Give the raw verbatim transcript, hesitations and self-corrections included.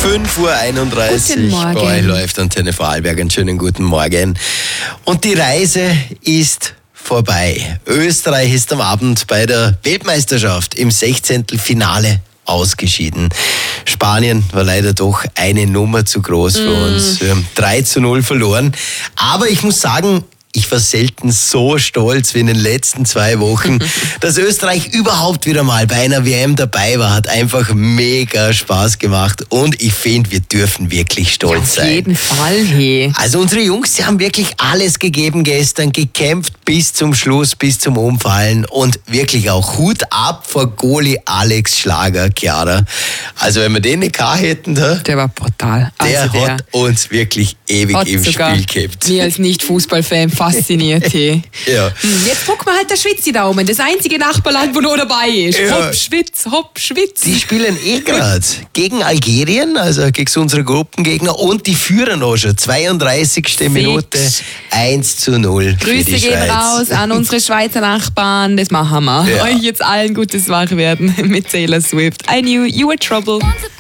fünf Uhr einunddreißig. Guten Morgen. Bei euch läuft Antenne Vorarlberg. Einen schönen guten Morgen. Und die Reise ist vorbei. Österreich ist am Abend bei der Weltmeisterschaft im Sechzehntelfinale ausgeschieden. Spanien war leider doch eine Nummer zu groß für Mm. uns. Wir haben drei zu null verloren. Aber ich muss sagen, ich war selten so stolz wie in den letzten zwei Wochen, dass Österreich überhaupt wieder mal bei einer W M dabei war. Hat einfach mega Spaß gemacht und ich finde, wir dürfen wirklich stolz Auf sein. jeden Fall, hey. Also unsere Jungs, die haben wirklich alles gegeben gestern, gekämpft bis zum Schluss, bis zum Umfallen und wirklich auch Hut ab vor Goalie Alex Schlager, Chiara. Also wenn wir den nicht gehabt hätten, da, Der war brutal. der, Also der hat uns wirklich ewig hat im sogar Spiel gehabt. mir als Nicht-Fußballfan fasziniert, hey. Ja. Hm, Jetzt drucken wir halt der Schwitzi-Daumen, das einzige Nachbarland, wo noch dabei ist. Ja. Hopp, Schwitz, hopp, Schwitz. Die spielen eh gerade gegen Algerien, also gegen unsere Gruppengegner und die führen auch schon. zweiunddreißigste Minute, eins zu null für Grüße die gehen Schweiz. raus an unsere Schweizer Nachbarn, das machen wir. Ja. Euch jetzt allen Gutes wach werden mit Taylor Swift. I knew you were trouble.